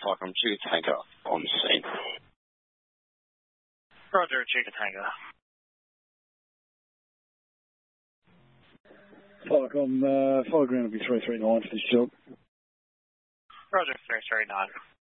Falcon 2 Tango on scene. Roger, 2 Tango. Falcon, fly ground will be 339 for this job. Roger, 339.